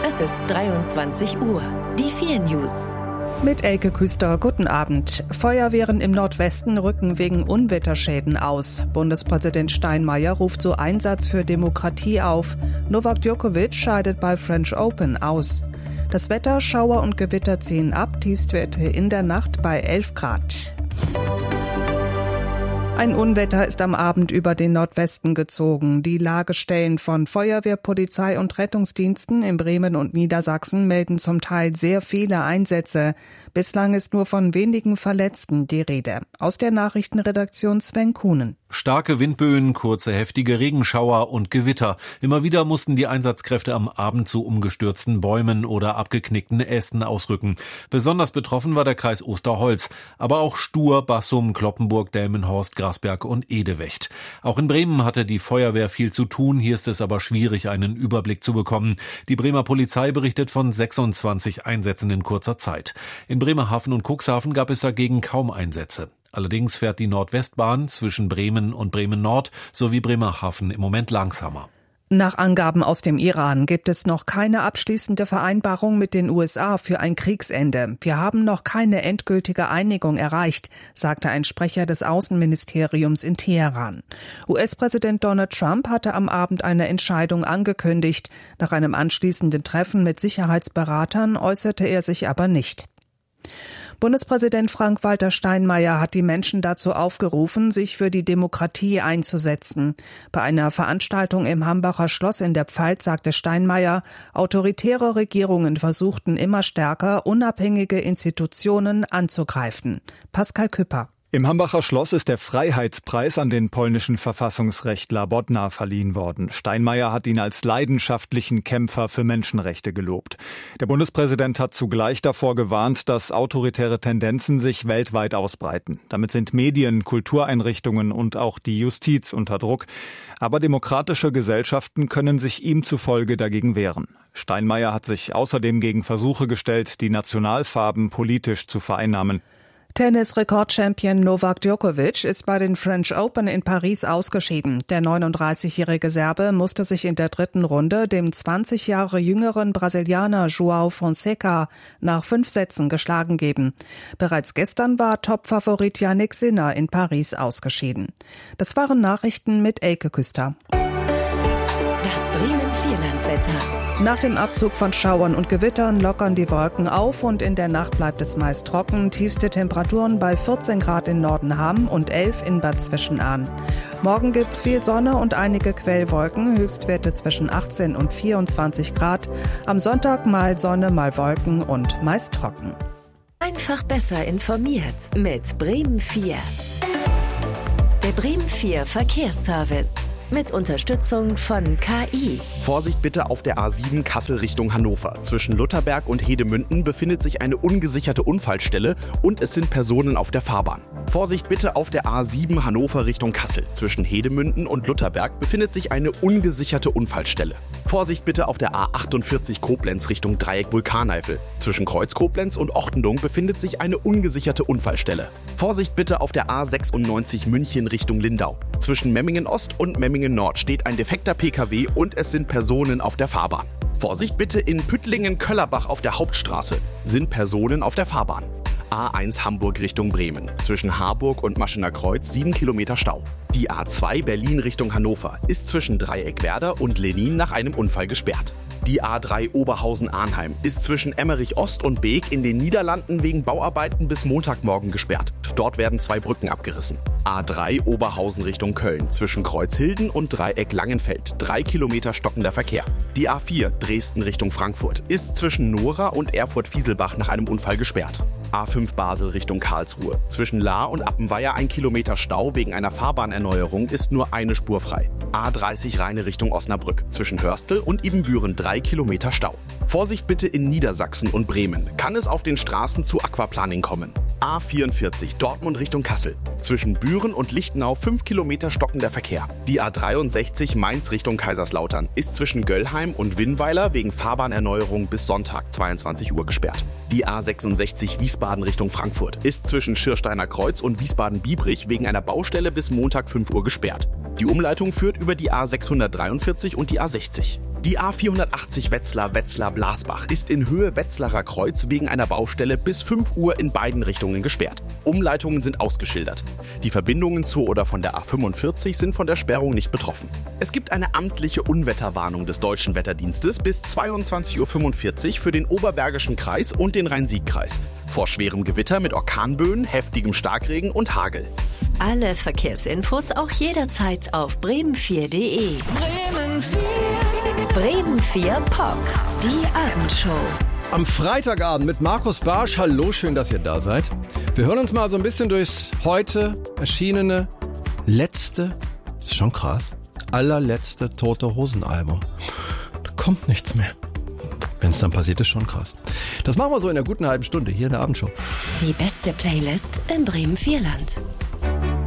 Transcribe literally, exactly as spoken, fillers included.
Es ist dreiundzwanzig Uhr. Die vier News. Mit Elke Küster, guten Abend. Feuerwehren im Nordwesten rücken wegen Unwetterschäden aus. Bundespräsident Steinmeier ruft zu Einsatz für Demokratie auf. Novak Djokovic scheidet bei French Open aus. Das Wetter, Schauer und Gewitter ziehen ab, Tiefstwerte in der Nacht bei elf Grad. Ein Unwetter ist am Abend über den Nordwesten gezogen. Die Lagestellen von Feuerwehr, Polizei und Rettungsdiensten in Bremen und Niedersachsen melden zum Teil sehr viele Einsätze. Bislang ist nur von wenigen Verletzten die Rede. Aus der Nachrichtenredaktion Sven Kuhnen. Starke Windböen, kurze heftige Regenschauer und Gewitter. Immer wieder mussten die Einsatzkräfte am Abend zu umgestürzten Bäumen oder abgeknickten Ästen ausrücken. Besonders betroffen war der Kreis Osterholz, aber auch Stur, Bassum, Cloppenburg, Delmenhorst, Grasberg und Edewecht. Auch in Bremen hatte die Feuerwehr viel zu tun, hier ist es aber schwierig, einen Überblick zu bekommen. Die Bremer Polizei berichtet von sechsundzwanzig Einsätzen in kurzer Zeit. In Bremerhaven und Cuxhaven gab es dagegen kaum Einsätze. Allerdings fährt die Nordwestbahn zwischen Bremen und Bremen-Nord sowie Bremerhaven im Moment langsamer. Nach Angaben aus dem Iran gibt es noch keine abschließende Vereinbarung mit den U S A für ein Kriegsende. Wir haben noch keine endgültige Einigung erreicht, sagte ein Sprecher des Außenministeriums in Teheran. U S-Präsident Donald Trump hatte am Abend eine Entscheidung angekündigt. Nach einem anschließenden Treffen mit Sicherheitsberatern äußerte er sich aber nicht. Bundespräsident Frank-Walter Steinmeier hat die Menschen dazu aufgerufen, sich für die Demokratie einzusetzen. Bei einer Veranstaltung im Hambacher Schloss in der Pfalz sagte Steinmeier, autoritäre Regierungen versuchten immer stärker, unabhängige Institutionen anzugreifen. Pascal Küpper. Im Hambacher Schloss ist der Freiheitspreis an den polnischen Verfassungsrechtler Bodnar verliehen worden. Steinmeier hat ihn als leidenschaftlichen Kämpfer für Menschenrechte gelobt. Der Bundespräsident hat zugleich davor gewarnt, dass autoritäre Tendenzen sich weltweit ausbreiten. Damit sind Medien, Kultureinrichtungen und auch die Justiz unter Druck. Aber demokratische Gesellschaften können sich ihm zufolge dagegen wehren. Steinmeier hat sich außerdem gegen Versuche gestellt, die Nationalfarben politisch zu vereinnahmen. Tennis-Rekordchampion Novak Djokovic ist bei den French Open in Paris ausgeschieden. Der neununddreißigjährige Serbe musste sich in der dritten Runde dem zwanzig Jahre jüngeren Brasilianer João Fonseca nach fünf Sätzen geschlagen geben. Bereits gestern war Topfavorit Jannik Sinner in Paris ausgeschieden. Das waren Nachrichten mit Elke Küster. Das Bremen-Vierlandswetter. Nach dem Abzug von Schauern und Gewittern lockern die Wolken auf und in der Nacht bleibt es meist trocken. Tiefste Temperaturen bei vierzehn Grad in Nordenham und elf in Bad Zwischenahn. Morgen gibt's viel Sonne und einige Quellwolken, Höchstwerte zwischen achtzehn und vierundzwanzig Grad. Am Sonntag mal Sonne, mal Wolken und meist trocken. Einfach besser informiert mit Bremen vier. Der Bremen vier Verkehrsservice. Mit Unterstützung von K I. Vorsicht bitte auf der A sieben Kassel Richtung Hannover. Zwischen Lutherberg und Hedemünden befindet sich eine ungesicherte Unfallstelle und es sind Personen auf der Fahrbahn. Vorsicht bitte auf der A sieben Hannover Richtung Kassel. Zwischen Hedemünden und Lutherberg befindet sich eine ungesicherte Unfallstelle. Vorsicht bitte auf der A achtundvierzig Koblenz Richtung Dreieck Vulkaneifel. Zwischen Kreuz Koblenz und Ochtendung befindet sich eine ungesicherte Unfallstelle. Vorsicht bitte auf der A sechsundneunzig München Richtung Lindau. Zwischen Memmingen Ost und Memmingen Nord steht ein defekter P K W und es sind Personen auf der Fahrbahn. Vorsicht bitte in Püttlingen-Köllerbach auf der Hauptstraße. Sind Personen auf der Fahrbahn. A eins Hamburg Richtung Bremen. Zwischen Harburg und Maschener Kreuz sieben Kilometer Stau. Die A zwei Berlin Richtung Hannover ist zwischen Dreieckwerder und Lenin nach einem Unfall gesperrt. Die A drei Oberhausen-Arnheim ist zwischen Emmerich Ost und Beek in den Niederlanden wegen Bauarbeiten bis Montagmorgen gesperrt. Dort werden zwei Brücken abgerissen. A drei Oberhausen Richtung Köln zwischen Kreuzhilden und Dreieck Langenfeld. Drei Kilometer stockender Verkehr. Die A vier Dresden Richtung Frankfurt ist zwischen Nora und Erfurt-Fieselbach nach einem Unfall gesperrt. A fünf Basel Richtung Karlsruhe. Zwischen Lahr und Appenweier ein Kilometer Stau wegen einer Fahrbahnerneuerung ist nur eine Spur frei. A dreißig Rheine Richtung Osnabrück. Zwischen Hörstel und Ibbenbüren drei Kilometer Stau. Vorsicht bitte in Niedersachsen und Bremen. Kann es auf den Straßen zu Aquaplaning kommen. A vierundvierzig Dortmund Richtung Kassel. Zwischen Büren und Lichtenau fünf Kilometer stockender Verkehr. Die A dreiundsechzig Mainz Richtung Kaiserslautern ist zwischen Göllheim und Winnweiler wegen Fahrbahnerneuerung bis Sonntag zweiundzwanzig Uhr gesperrt. Die A sechsundsechzig Wiesbaden Richtung Frankfurt ist zwischen Schirsteiner Kreuz und Wiesbaden-Biebrich wegen einer Baustelle bis Montag fünf Uhr gesperrt. Die Umleitung führt über die A sechshundertdreiundvierzig und die A sechzig. Die A vierhundertachtzig Wetzlar-Wetzlar-Blasbach ist in Höhe Wetzlarer Kreuz wegen einer Baustelle bis fünf Uhr in beiden Richtungen gesperrt. Umleitungen sind ausgeschildert. Die Verbindungen zur oder von der A fünfundvierzig sind von der Sperrung nicht betroffen. Es gibt eine amtliche Unwetterwarnung des Deutschen Wetterdienstes bis zweiundzwanzig Uhr fünfundvierzig für den Oberbergischen Kreis und den Rhein-Sieg-Kreis. Vor schwerem Gewitter mit Orkanböen, heftigem Starkregen und Hagel. Alle Verkehrsinfos auch jederzeit auf bremen vier punkt de. Bremen vier. Bremen vier Pop. Die Abendshow. Am Freitagabend mit Markus Barsch. Hallo, schön, dass ihr da seid. Wir hören uns mal so ein bisschen durchs heute erschienene letzte, das ist schon krass, allerletzte Tote Hosen Album. Da kommt nichts mehr. Wenn es dann passiert, ist schon krass. Das machen wir so in einer guten halben Stunde hier in der Abendshow. Die beste Playlist im Bremen vier Land.